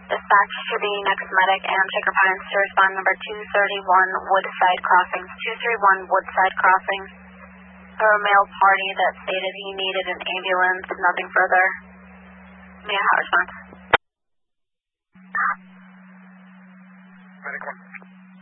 Dispatch to the next medic and Shaker Pines to respond number 231 Woodside Crossings. 231 Woodside Crossings. A male party that stated he needed an ambulance, nothing further. May I have a response? Medic 1.